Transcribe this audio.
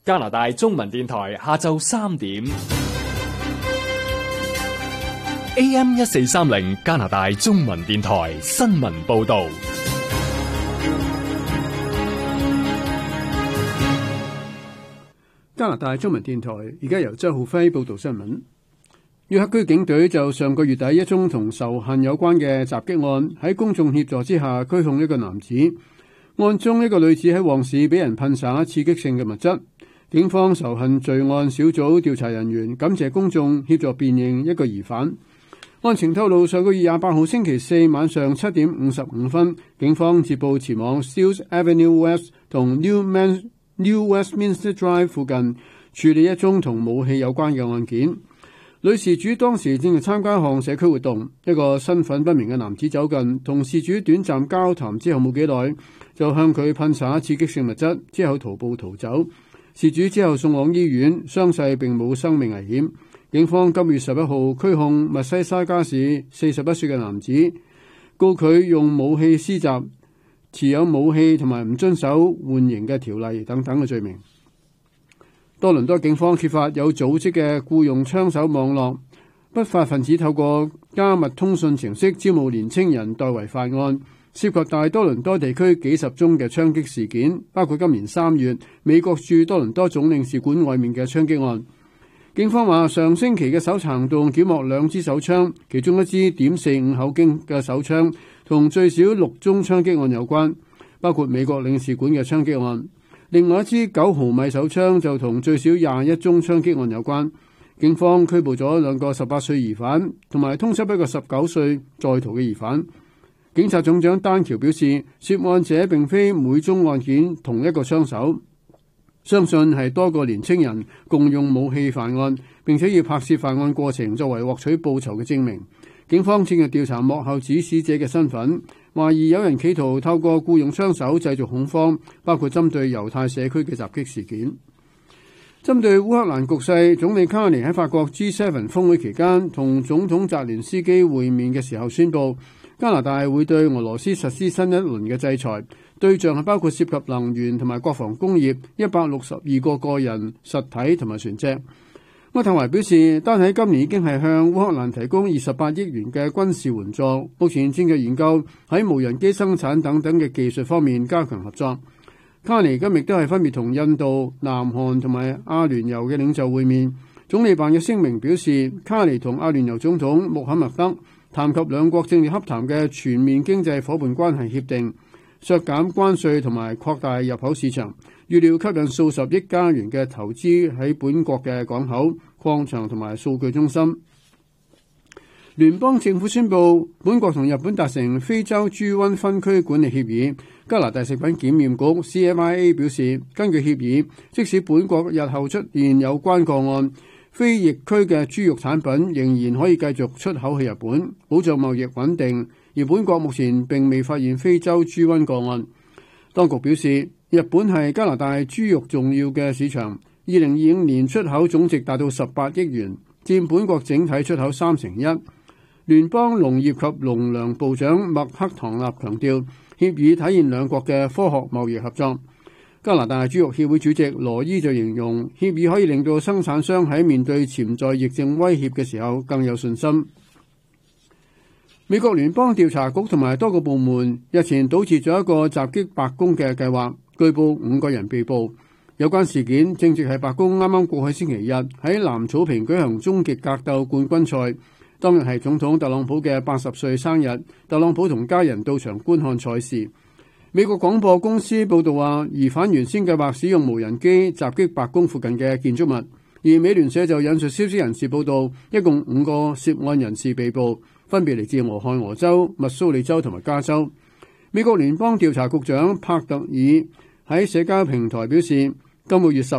加拿大中文電台下晝3點。AM 1430加拿大中文電台新聞報道。 加拿大中文電台而家由周浩輝報道新聞。約克區警隊就上個月底一宗同仇恨有關嘅襲擊案，喺公眾協助之下拘控一個男子。案中一個女子喺旺市俾人噴灑刺激性嘅物質。警方仇恨罪案小組調查人員感謝公眾協助辨認一個疑犯。案情透露，上個月28號星期四晚上7點55分，警方接報前往 Steeles Avenue West 同 New Westminster Drive 附近處理一宗同武器有關嘅案件。女事主當時正係參加一項社區活動，一個身份不明嘅男子走近，同事主短暫交談之後冇幾耐，就向佢噴灑刺激性物質，之後徒步逃走。事主之後送往醫院，傷勢並冇生命危險。警方今月11號拘控密西沙加市41歲嘅男子，告佢用武器施襲、持有武器同埋唔遵守緩刑嘅條例等等嘅罪名。多倫多警方揭發有組織嘅僱用槍手網絡，不法分子透過加密通訊程式招募年青人代為犯案，涉及大多倫多地區幾十宗嘅槍擊事件，包括今年3月美國駐多倫多總領事館外面嘅槍擊案。警方話上星期嘅搜查行動檢獲2支手槍，其中一支.45口徑嘅手槍同最少6宗槍擊案有關，包括美國領事館嘅槍擊案。另外一支9毫米手槍就同最少21宗槍擊案有關。警方拘捕咗2個18歲疑犯，同埋通緝一個19歲在逃嘅疑犯。警察總長丹橋表示，涉案者並非每宗案件同一個槍手，相信係多個年青人共用武器犯案，並且要拍攝犯案過程作為獲取報酬嘅證明。警方正係調查幕後指使者嘅身份，懷疑有人企圖透過僱用槍手製造恐慌，包括針對猶太社區嘅襲擊事件。針對烏克蘭局勢，總理卡尼喺法國 G7 峰會期間同總統澤連斯基會面嘅時候宣布，加拿大會對俄羅斯實施新一輪嘅制裁，對象係包括涉及能源同埋國防工業162個個人、實體同埋船隻。渥太華表示，單喺今年已經係向烏克蘭提供28億元嘅軍事援助，目前正在研究喺無人機生產等等嘅技術方面加強合作。卡尼今日都係分別同印度、南韓同埋阿聯酋嘅領袖會面。總理辦嘅聲明表示，卡尼同阿聯酋總統穆罕默德談及兩國正在洽談嘅全面經濟夥伴關係協定，削減關稅同埋擴大入口市場，預料吸引數十億加元嘅投資喺本國嘅港口、礦場同埋數據中心。聯邦政府宣布，本國同日本達成非洲豬瘟分區管理協議。加拿大食品檢驗局 CMIA 表示，根據協議，即使本國日後出現有關個案，非疫區嘅豬肉產品仍然可以繼續出口去日本，保障貿易穩定。而本國目前並未發現非洲豬瘟個案。當局表示，日本係加拿大豬肉重要嘅市場，2025年出口總值達到18億元，佔本國整體出口1/3。聯邦農業及農糧部長麥克唐納強調，協議體現兩國嘅科學貿易合作。加拿大豬肉協會主席羅伊就形容，協議可以令到生產商喺面對潛在疫症威脅嘅時候更有信心。美國聯邦調查局同埋多個部門日前堵截咗一個襲擊白宮嘅計劃，據報5個人被捕。有關事件正值係白宮啱啱過去星期日喺藍草坪舉行終極格鬥冠軍賽，當日係總統特朗普嘅80歲生日，特朗普同家人到場觀看賽事。美國廣播公司報道話，疑犯原先計劃使用無人機襲擊白宮附近嘅建築物，而美聯社就引述消息人士報道，一共5個涉案人士被捕，分別嚟自俄亥俄州、密蘇里州同埋加州。美國聯邦調查局長帕特爾喺社交平台表示，今個月10